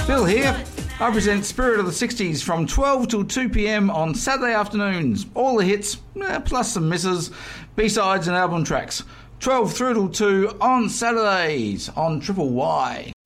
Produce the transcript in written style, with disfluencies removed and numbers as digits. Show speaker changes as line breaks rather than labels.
Phil here. I present Spirit of the 60s from 12 till 2 p.m. on Saturday afternoons. All the hits, plus some misses, B-sides and album tracks. 12 through till 2 on Saturdays on Triple Y.